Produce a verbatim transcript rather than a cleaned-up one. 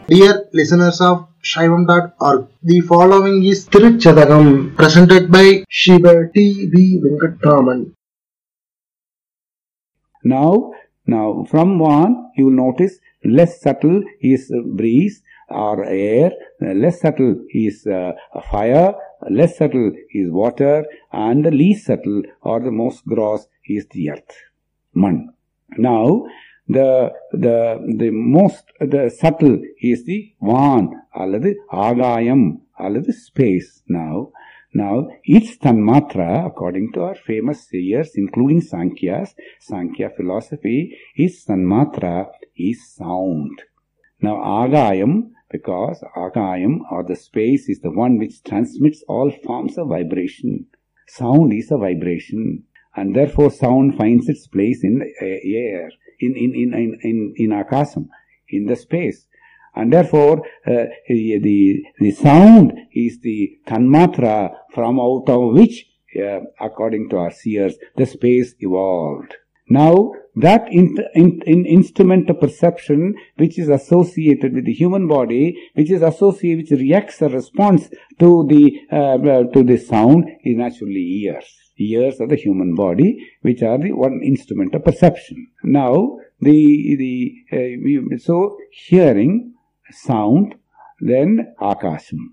Dear listeners of Shaivam dot org, the following is Tiruchadagam, presented by Shiva T V Venkatraman. Now, now from one, you will notice less subtle is breeze or air, less subtle is uh, fire, less subtle is water, and the least subtle or the most gross is the earth, man. Now, the the the most the subtle is the van, அல்லது ஆகாயம், அல்லது space. Now, now its tanmatra, according to our famous seers, including Sankhya's, Sankhya philosophy, its tanmatra is sound. Now, agayam, because agayam or the space is the one which transmits all forms of vibration. Sound is a vibration, and therefore sound finds its place in the air, in in in in in, in akasam, in the space. And therefore, uh, the, the sound is the tanmatra from out of which, uh, according to our seers, the space evolved. Now, that in, in, in instrument of perception which is associated with the human body, which is associated, which reacts or responds to the, uh, to the sound, is naturally ears. Ears of the human body, which are the one instrument of perception. Now, the, the, uh, so hearing, sound, then akasham.